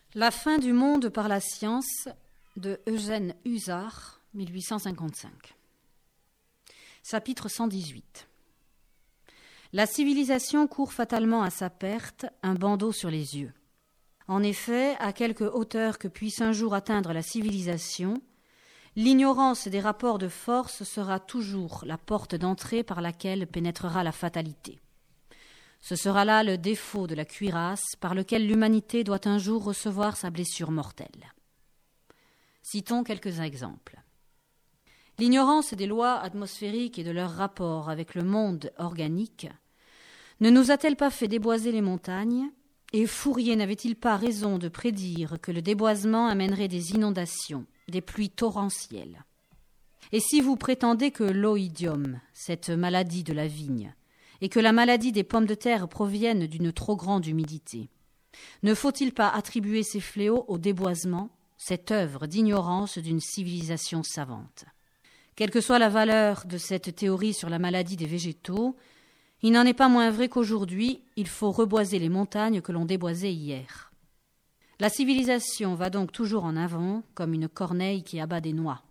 La fin du monde par la science de Eugène Husard, 1855. Chapitre 118. La civilisation court fatalement à sa perte, un bandeau sur les yeux. En effet, à quelque hauteur que puisse un jour atteindre la civilisation, l'ignorance des rapports de force sera toujours la porte d'entrée par laquelle pénétrera la fatalité. Ce sera là le défaut de la cuirasse par lequel l'humanité doit un jour recevoir sa blessure mortelle. Citons quelques exemples. L'ignorance des lois atmosphériques et de leur rapport avec le monde organique ne nous a-t-elle pas fait déboiser les montagnes, et Fourier n'avait-il pas raison de prédire que le déboisement amènerait des inondations, des pluies torrentielles? Et si vous prétendez que l'oïdium, cette maladie de la vigne, et que la maladie des pommes de terre proviennent d'une trop grande humidité, ne faut-il pas attribuer ces fléaux au déboisement, cette œuvre d'ignorance d'une civilisation savante? Quelle que soit la valeur de cette théorie sur la maladie des végétaux, il n'en est pas moins vrai qu'aujourd'hui, il faut reboiser les montagnes que l'on déboisait hier. La civilisation va donc toujours en avant, comme une corneille qui abat des noix.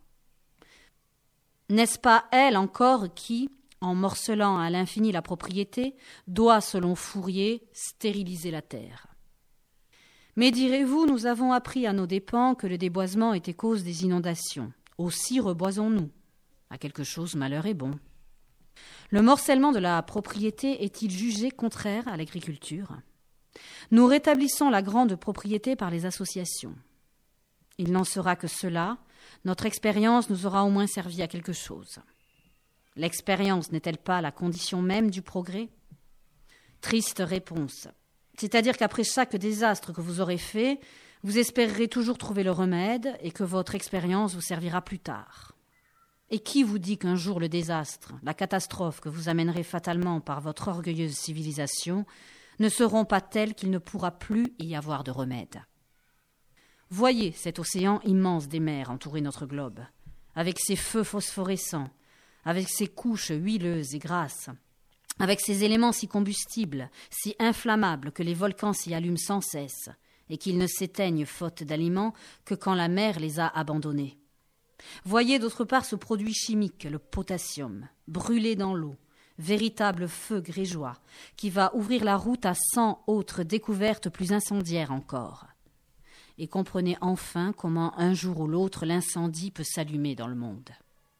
N'est-ce pas elle encore qui, en morcelant à l'infini la propriété, doit, selon Fourier, stériliser la terre? Mais direz-vous, nous avons appris à nos dépens que le déboisement était cause des inondations. Aussi reboisons-nous. À quelque chose, malheur est bon. Le morcellement de la propriété est-il jugé contraire à l'agriculture? Nous rétablissons la grande propriété par les associations. Il n'en sera que cela, notre expérience nous aura au moins servi à quelque chose. L'expérience n'est-elle pas la condition même du progrès? Triste réponse. C'est-à-dire qu'après chaque désastre que vous aurez fait, vous espérerez toujours trouver le remède et que votre expérience vous servira plus tard. Et qui vous dit qu'un jour le désastre, la catastrophe que vous amènerez fatalement par votre orgueilleuse civilisation ne seront pas telles qu'il ne pourra plus y avoir de remède? Voyez cet océan immense des mers entourer notre globe, avec ses feux phosphorescents, avec ses couches huileuses et grasses, avec ses éléments si combustibles, si inflammables que les volcans s'y allument sans cesse, et qu'ils ne s'éteignent faute d'aliments que quand la mer les a abandonnés. Voyez d'autre part ce produit chimique, le potassium, brûlé dans l'eau, véritable feu grégeois, qui va ouvrir la route à 100 autres découvertes plus incendiaires encore. Et comprenez enfin comment un jour ou l'autre l'incendie peut s'allumer dans le monde.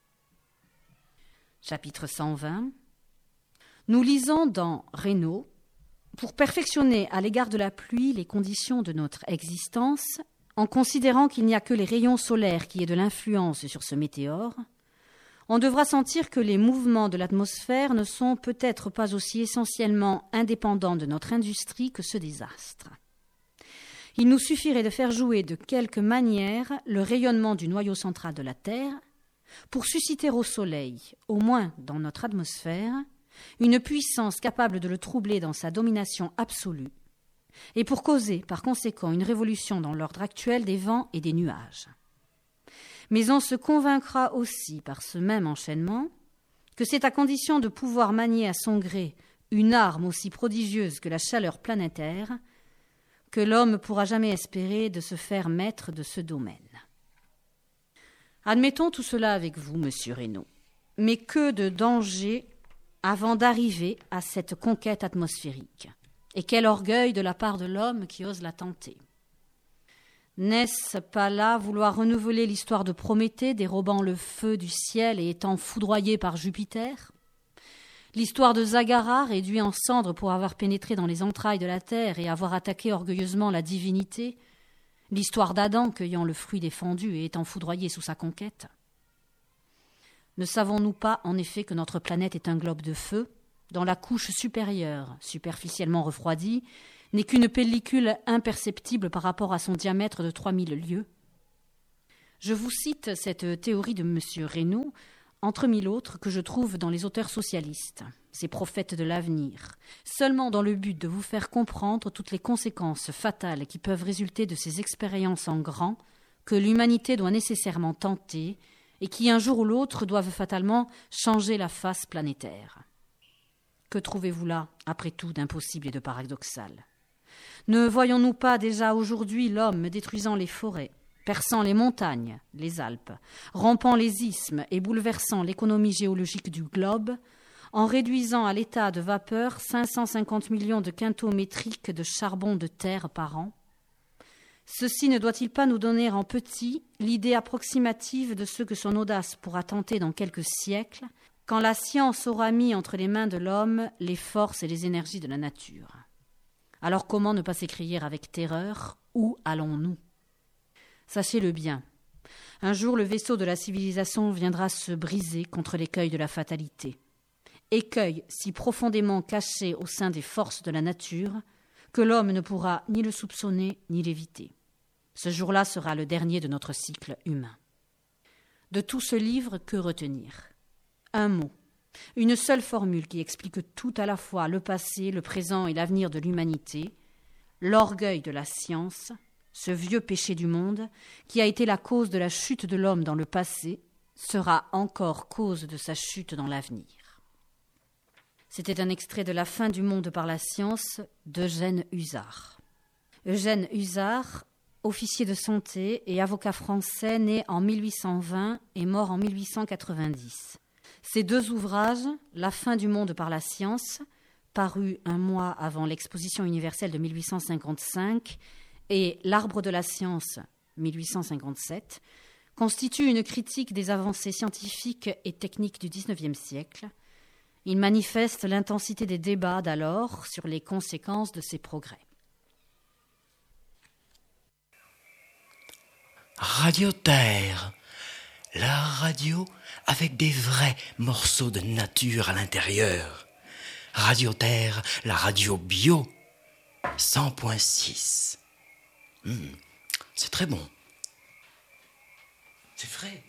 Chapitre 120. Nous lisons dans Reynaud, pour perfectionner à l'égard de la pluie les conditions de notre existence, en considérant qu'il n'y a que les rayons solaires qui aient de l'influence sur ce météore, on devra sentir que les mouvements de l'atmosphère ne sont peut-être pas aussi essentiellement indépendants de notre industrie que ceux des astres. Il nous suffirait de faire jouer de quelque manière le rayonnement du noyau central de la Terre pour susciter au Soleil, au moins dans notre atmosphère, une puissance capable de le troubler dans sa domination absolue, et pour causer par conséquent une révolution dans l'ordre actuel des vents et des nuages. Mais on se convaincra aussi par ce même enchaînement que c'est à condition de pouvoir manier à son gré une arme aussi prodigieuse que la chaleur planétaire que l'homme pourra jamais espérer de se faire maître de ce domaine. Admettons tout cela avec vous, monsieur Reynaud, mais que de dangers avant d'arriver à cette conquête atmosphérique, et quel orgueil de la part de l'homme qui ose la tenter. N'est-ce pas là vouloir renouveler l'histoire de Prométhée dérobant le feu du ciel et étant foudroyé par Jupiter? L'histoire de Zagara réduit en cendres pour avoir pénétré dans les entrailles de la terre et avoir attaqué orgueilleusement la divinité? L'histoire d'Adam cueillant le fruit défendu et étant foudroyé sous sa conquête? Ne savons-nous pas en effet que notre planète est un globe de feu, dont la couche supérieure, superficiellement refroidie, n'est qu'une pellicule imperceptible par rapport à son diamètre de 3000 lieues? Je vous cite cette théorie de M. Reynaud, entre mille autres, que je trouve dans les auteurs socialistes, ces prophètes de l'avenir, seulement dans le but de vous faire comprendre toutes les conséquences fatales qui peuvent résulter de ces expériences en grand que l'humanité doit nécessairement tenter et qui, un jour ou l'autre, doivent fatalement changer la face planétaire. Que trouvez-vous là, après tout, d'impossible et de paradoxal? Ne voyons-nous pas déjà aujourd'hui l'homme détruisant les forêts, perçant les montagnes, les Alpes, rompant les isthmes et bouleversant l'économie géologique du globe, en réduisant à l'état de vapeur 550 millions de quintaux métriques de charbon de terre par an? Ceci ne doit-il pas nous donner en petit l'idée approximative de ce que son audace pourra tenter dans quelques siècles, quand la science aura mis entre les mains de l'homme les forces et les énergies de la nature? Alors comment ne pas s'écrier avec terreur « Où allons-nous » Sachez-le bien, un jour le vaisseau de la civilisation viendra se briser contre l'écueil de la fatalité. Écueil si profondément caché au sein des forces de la nature que l'homme ne pourra ni le soupçonner ni l'éviter. Ce jour-là sera le dernier de notre cycle humain. De tout ce livre, que retenir? Un mot, une seule formule qui explique tout à la fois le passé, le présent et l'avenir de l'humanité, l'orgueil de la science, ce vieux péché du monde, qui a été la cause de la chute de l'homme dans le passé, sera encore cause de sa chute dans l'avenir. C'était un extrait de La fin du monde par la science d'Eugène Husard. Eugène Husard, officier de santé et avocat français, né en 1820 et mort en 1890. Ces deux ouvrages, La fin du monde par la science, paru un mois avant l'exposition universelle de 1855, et L'arbre de la science, 1857, constituent une critique des avancées scientifiques et techniques du XIXe siècle. Ils manifestent l'intensité des débats d'alors sur les conséquences de ces progrès. Radio Terre, la radio avec des vrais morceaux de nature à l'intérieur. Radio Terre, la radio bio, 100.6. C'est très bon. C'est frais.